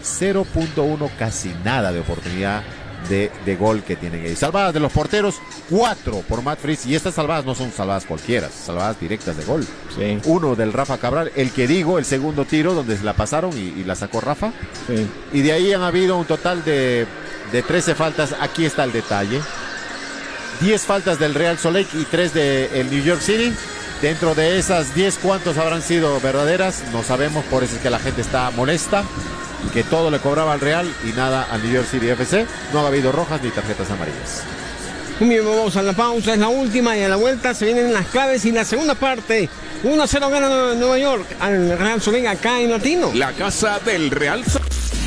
0.1, casi nada de oportunidad de gol que tienen ahí. Salvadas de los porteros, 4 por Matt Fritz, y estas salvadas no son salvadas cualquiera, salvadas directas de gol. Sí. Uno del Rafa Cabral, el que digo, el segundo tiro donde se la pasaron y la sacó Rafa. Sí. Y de ahí han habido un total de 13 faltas. Aquí está el detalle: 10 faltas del Real Salt Lake y 3 del New York City. Dentro de esas 10, ¿cuántos habrán sido verdaderas? No sabemos, por eso es que la gente está molesta, que todo le cobraba al Real y nada al New York City FC. No ha habido rojas ni tarjetas amarillas. Muy bien, vamos a la pausa, es la última, y a la vuelta se vienen las claves y la segunda parte. 1-0 gana Nueva York al Real Salt Lake acá en Latino. La casa del Real Salt